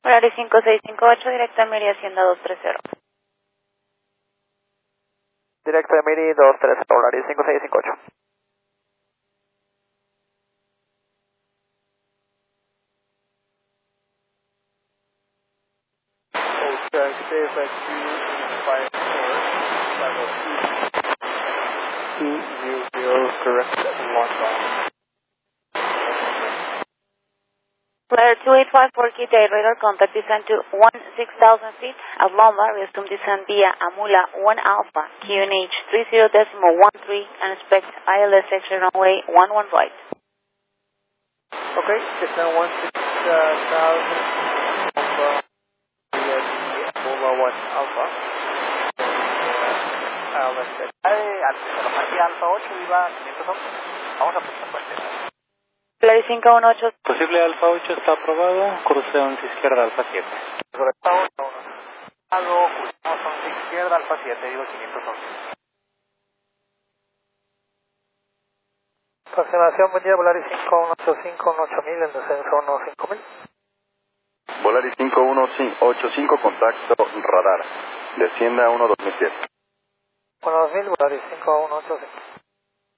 Volaris 5658, directo a Miri, Hacienda 230. Directo de Miri 230, Volaris 5658. Correct, launch off. Flare 2854 Kita, radar contact descend to 16,000 feet at Lomba, resume descend via Amula 1 Alpha, QNH 30.13, and expect ILS exit runway 11 right. Okay, descend 16,000 via Amula 1 Alpha. Alfa 8, viva 511. Vamos a prestar fuerte. Volaris 518. Posible Alfa 8 está aprobado, cruce 11 izquierda Alfa 7. Sobre esta 1, algo, cruzamos 11 izquierda, Alfa 7, digo 511. Aproximación, buen día, Volaris 5185, 8000 en descenso 15000. Volaris 5185, contacto radar. Descienda 1 2010. 2000, Volaris 5185.